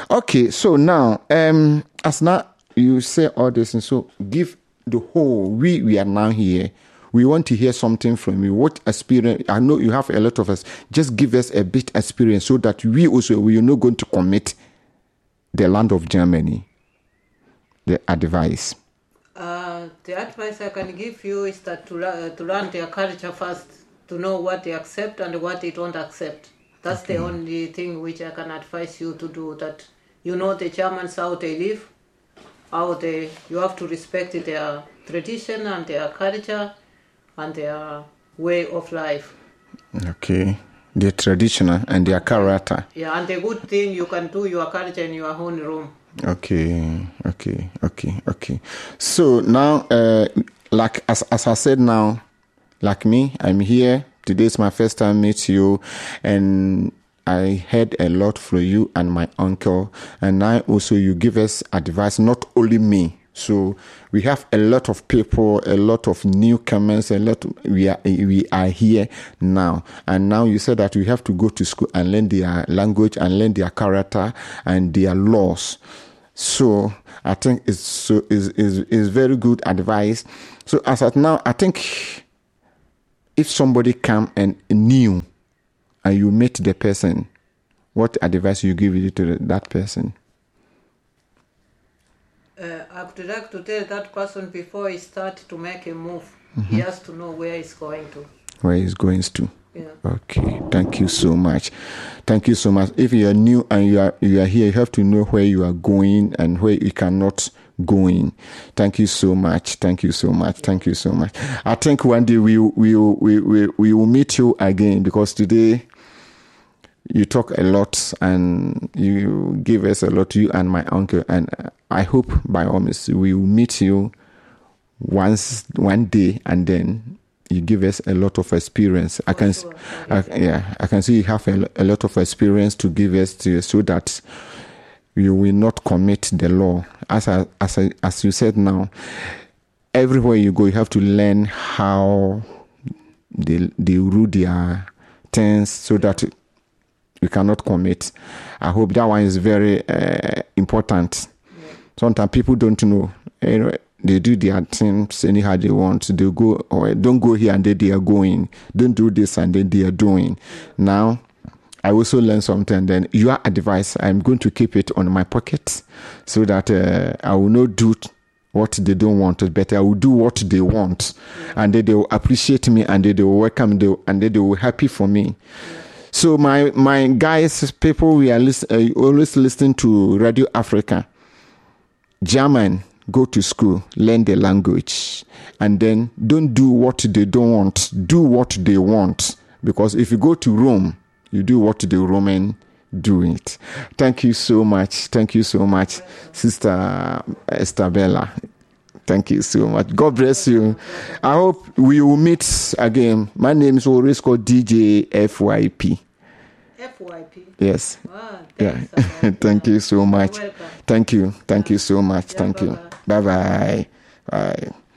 Okay, so now, as now you say all this, and so give the whole. We are now here. We want to hear something from you. What experience? I know you have a lot of us. Just give us a bit experience so that we are not going to commit the land of Germany. The advice. The advice I can give you is that to learn their culture first, to know what they accept and what they don't accept. That's the only thing which I can advise you to do. That you know the Germans, how they live, you have to respect their tradition and their culture and their way of life. Okay. Their traditional and their character. Yeah, and the good thing, you can do your culture in your own room. Okay. So now, like as I said now, like me, I'm here. Today is my first time meet you, and I heard a lot from you and my uncle, and now also you give us advice, not only me. So we have a lot of people, a lot of newcomers, we are here now. And now you said that we have to go to school and learn their language and learn their character and their laws. So I think it's very good advice. So as of now, I think if somebody come and new and you meet the person, what advice you give it to that person? I would like to tell that person before he starts to make a move, he has to know where he's going to. Where he's going to. Yeah. Okay. Thank you so much. Thank you so much. If you are new and you are here, you have to know where you are going and where you cannot go in. Thank you so much. Thank you so much. Thank you so much. I think one day we will meet you again, because today you talk a lot and you give us a lot, you and my uncle, and I hope by all means we will meet you one day, and then you give us a lot of experience. I can see you have a lot of experience to give us so that you will not commit the law. As you said now, everywhere you go, you have to learn how they rule their things so that you cannot commit. I hope that one is very important. Yeah. Sometimes people don't know. They do their things anyhow they want. They go, or don't go here and they are going. Don't do this and then they are doing. Now, I also learned something. Then your advice, I'm going to keep it on my pocket so that I will not do what they don't want, but I will do what they want. Yeah. And then they will appreciate me, and then they will welcome me, and then they will be happy for me. Yeah. So my guys, people, we are always listening to Radio Africa. German, go to school, learn the language, and then don't do what they don't want. Do what they want, because if you go to Rome, you do what the Roman do it. Thank you so much. Thank you so much, Sister Estabella. Thank you so much. God bless you. I hope we will meet again. My name is always called DJ FYP. FYP? Yes. Wow, yeah. Thank you so much. Thank you. Thank you so much. Thank you. Bye-bye. Bye.